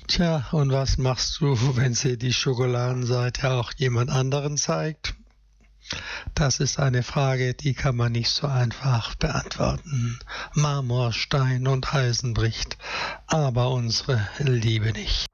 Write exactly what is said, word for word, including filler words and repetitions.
Tja, und was machst du, wenn sie die Schokoladenseite auch jemand anderen zeigt? Das ist eine Frage, die kann man nicht so einfach beantworten. Marmor, Stein und Eisen bricht, aber unsere Liebe nicht.